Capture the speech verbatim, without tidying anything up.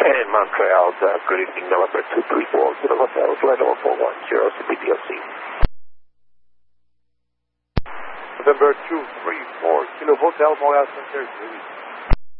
And Montreal, uh, good evening, November two three four, to the hotel, flight over four one zero, C P D O C. November two three four, Kilo Hotel, Montreal Center, good evening.